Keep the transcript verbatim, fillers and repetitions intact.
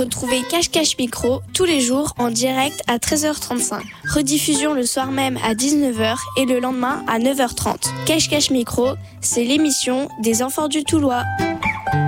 Retrouvez Cache Cache Micro tous les jours en direct à treize heures trente-cinq. Rediffusion le soir même à dix-neuf heures et le lendemain à neuf heures trente. Cache Cache Micro, c'est l'émission des enfants du Toulois.